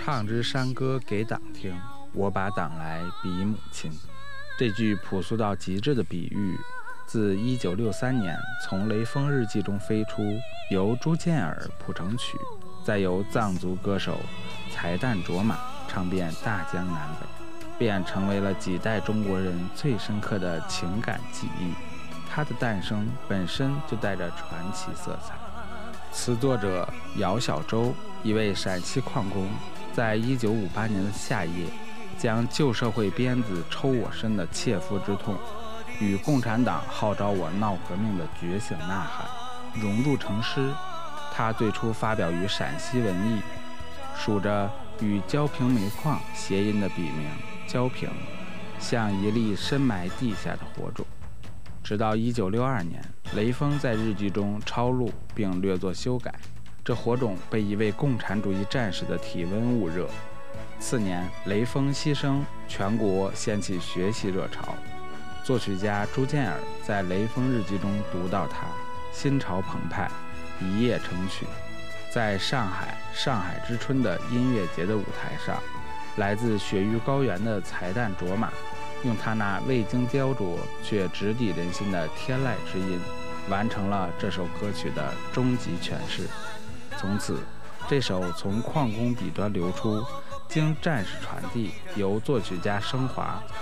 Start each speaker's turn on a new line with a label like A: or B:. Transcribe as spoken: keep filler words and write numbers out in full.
A: 唱支山歌给党听，我把党来比母亲。这句朴素到极致的比喻，自一九六三年从《雷锋日记》中飞出，由朱建尔谱成曲，再由藏族歌手才旦卓玛唱遍大江南北，便成为了几代中国人最深刻的情感记忆。它的诞生本身就带着传奇色彩。词作者姚小舟，一位陕西矿工，在一九五八年的夏夜，将旧社会鞭子抽我身的切肤之痛，与共产党号召我闹革命的觉醒呐喊融入成诗。他最初发表于陕西文艺，署着与焦平煤矿谐音的笔名焦平，像一粒深埋地下的火种。直到一九六二年，雷锋在日记中抄录并略作修改，这火种被一位共产主义战士的体温捂热。次年，雷锋牺牲，全国掀起学习热潮。作曲家朱建尔在《雷锋日记》中读到他，心潮澎湃，一夜成曲。在上海上海之春的音乐节的舞台上，来自雪域高原的才旦卓玛，用他那未经雕琢却直抵人心的天籁之音，完成了这首歌曲的终极诠释。从此，这首从矿工笔端流出，经战士传递，由作曲家升华